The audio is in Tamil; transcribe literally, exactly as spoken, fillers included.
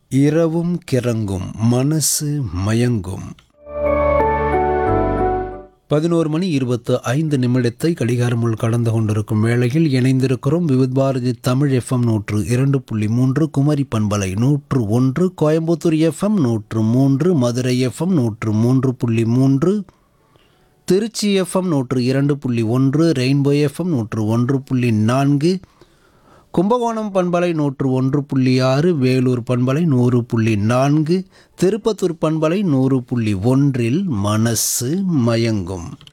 இரவும் கிறங்கும் மனசு மயங்கும். பதினோரு மணி இருபத்து ஐந்து நிமிடத்தை கடிகாரமுள் கடந்து கொண்டிருக்கும் வேளையில் இணைந்திருக்கிறோம். விவித் பாரதி தமிழ் எஃப்எம் நூற்று இரண்டு புள்ளி மூன்று, குமரி பண்பலை நூற்று ஒன்று, கோயம்புத்தூர் எஃப்எம் நூற்று மூன்று, மதுரை எஃப்எம் நூற்று மூன்று புள்ளி மூன்று, திருச்சி எஃப்எம் நூற்று இரண்டு புள்ளி ஒன்று, ரெயின்போ எஃப்எம் நூற்று ஒன்று புள்ளி நான்கு, கும்பகோணம் பண்பலை நூற்று ஒன்று புள்ளி ஆறு, வேலூர் பண்பலை நூறு புள்ளி நான்கு, திருப்பத்தூர் பண்பலை நூறு புள்ளி ஒன்றில் மனசு மயங்கும்.